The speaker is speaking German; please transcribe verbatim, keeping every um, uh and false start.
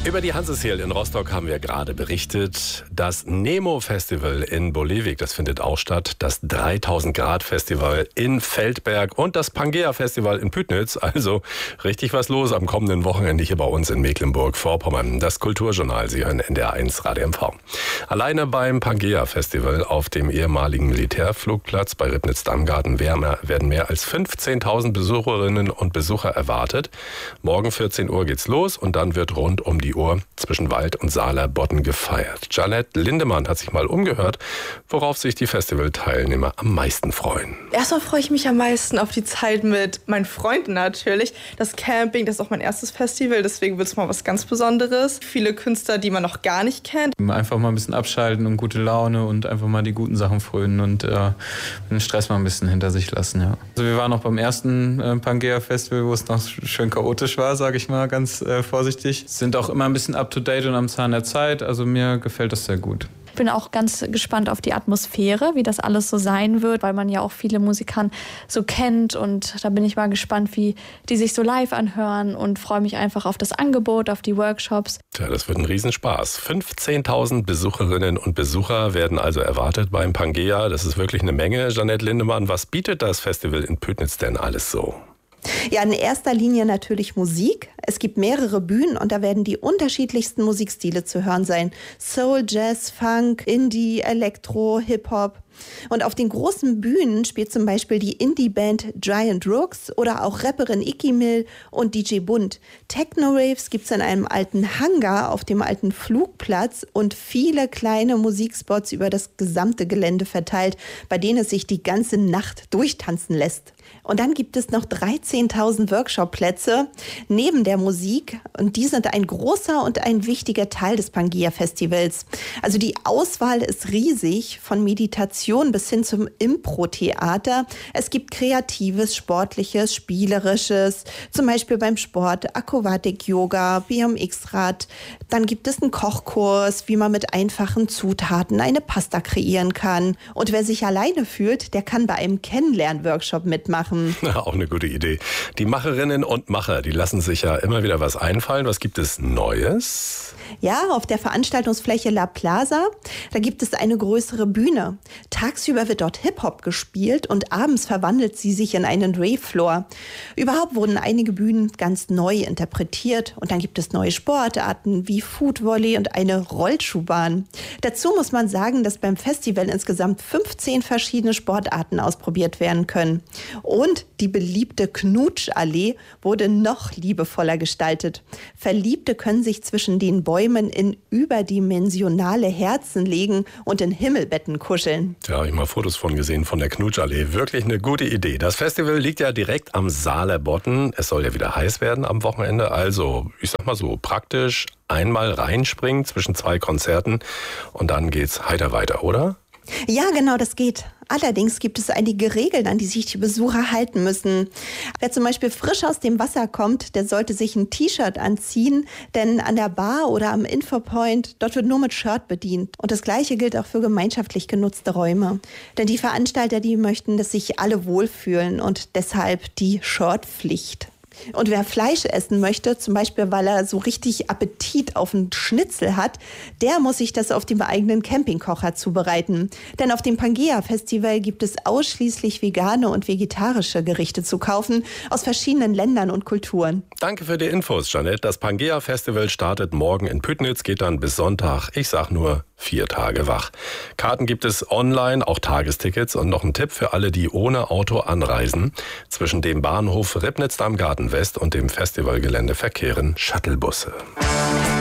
Über die Hanseseel in Rostock haben wir gerade berichtet. Das Nemo-Festival in Bolevik, das findet auch statt. Das dreitausend Grad Festival in Feldberg und das Pangea-Festival in Pütnitz. Also richtig was los am kommenden Wochenende hier bei uns in Mecklenburg-Vorpommern. Das Kulturjournal, Sie hören N D R eins Radio M V. Alleine beim Pangea-Festival auf dem ehemaligen Militärflugplatz bei Ribnitz-Damgarten werden mehr als fünfzehntausend Besucherinnen und Besucher erwartet. Morgen vierzehn Uhr geht's los und dann wird rund um die Uhr zwischen Wald und Saalerbodden gefeiert. Janet Lindemann hat sich mal umgehört, worauf sich die Festivalteilnehmer am meisten freuen. Erstmal freue ich mich am meisten auf die Zeit mit meinen Freunden natürlich. Das Camping, das ist auch mein erstes Festival, deswegen wird es mal was ganz Besonderes. Viele Künstler, die man noch gar nicht kennt. Einfach mal ein bisschen abschalten und gute Laune und einfach mal die guten Sachen frönen und äh, den Stress mal ein bisschen hinter sich lassen. Ja. Also wir waren noch beim ersten äh, Pangea-Festival, wo es noch schön chaotisch war, sage ich mal ganz äh, vorsichtig. Sind auch immer ein bisschen up-to-date und am Zahn der Zeit. Also mir gefällt das sehr gut. Ich bin auch ganz gespannt auf die Atmosphäre, wie das alles so sein wird, weil man ja auch viele Musiker so kennt. Und da bin ich mal gespannt, wie die sich so live anhören und freue mich einfach auf das Angebot, auf die Workshops. Tja, das wird ein Riesenspaß. fünfzehntausend Besucherinnen und Besucher werden also erwartet beim Pangea. Das ist wirklich eine Menge. Janet Lindemann, was bietet das Festival in Pütnitz denn alles so? Ja, in erster Linie natürlich Musik. Es gibt mehrere Bühnen und da werden die unterschiedlichsten Musikstile zu hören sein. Soul, Jazz, Funk, Indie, Elektro, Hip-Hop. Und auf den großen Bühnen spielt zum Beispiel die Indie-Band Giant Rooks oder auch Rapperin Icky Mill und D J Bunt. Techno-Raves gibt's in einem alten Hangar auf dem alten Flugplatz und viele kleine Musikspots über das gesamte Gelände verteilt, bei denen es sich die ganze Nacht durchtanzen lässt. Und dann gibt es noch dreizehntausend Workshop-Plätze neben der Musik und die sind ein großer und ein wichtiger Teil des Pangea-Festivals. Also die Auswahl ist riesig, von Meditation bis hin zum Impro-Theater. Es gibt Kreatives, Sportliches, Spielerisches, zum Beispiel beim Sport, Aquatic-Yoga, B M X-Rad. Dann gibt es einen Kochkurs, wie man mit einfachen Zutaten eine Pasta kreieren kann. Und wer sich alleine fühlt, der kann bei einem Kennenlern-Workshop mitmachen. Auch eine gute Idee. Die Macherinnen und Macher, die lassen sich ja immer wieder was einfallen. Was gibt es Neues? Ja, auf der Veranstaltungsfläche La Plaza, da gibt es eine größere Bühne. Tagsüber wird dort Hip-Hop gespielt und abends verwandelt sie sich in einen Rave-Floor. Überhaupt wurden einige Bühnen ganz neu interpretiert und dann gibt es neue Sportarten wie Footvolley und eine Rollschuhbahn. Dazu muss man sagen, dass beim Festival insgesamt fünfzehn verschiedene Sportarten ausprobiert werden können. Und die beliebte Knutschallee wurde noch liebevoller gestaltet. Verliebte können sich zwischen den Bäumen in überdimensionale Herzen legen und in Himmelbetten kuscheln. Da habe ich mal Fotos von gesehen von der Knutschallee. Wirklich eine gute Idee. Das Festival liegt ja direkt am Saalerbodden. Es soll ja wieder heiß werden am Wochenende. Also, ich sag mal so, praktisch einmal reinspringen zwischen zwei Konzerten und dann geht's heiter weiter, oder? Ja, genau, das geht. Allerdings gibt es einige Regeln, an die sich die Besucher halten müssen. Wer zum Beispiel frisch aus dem Wasser kommt, der sollte sich ein T-Shirt anziehen, denn an der Bar oder am Infopoint, dort wird nur mit Shirt bedient. Und das Gleiche gilt auch für gemeinschaftlich genutzte Räume. Denn die Veranstalter, die möchten, dass sich alle wohlfühlen und deshalb die Shirtpflicht. Und wer Fleisch essen möchte, zum Beispiel weil er so richtig Appetit auf einen Schnitzel hat, der muss sich das auf dem eigenen Campingkocher zubereiten. Denn auf dem Pangea-Festival gibt es ausschließlich vegane und vegetarische Gerichte zu kaufen aus verschiedenen Ländern und Kulturen. Danke für die Infos, Janet. Das Pangea-Festival startet morgen in Pütnitz, geht dann bis Sonntag, ich sag nur, vier Tage wach. Karten gibt es online, auch Tagestickets und noch ein Tipp für alle, die ohne Auto anreisen. Zwischen dem Bahnhof Ribnitz-Damgarten West und dem Festivalgelände verkehren Shuttlebusse.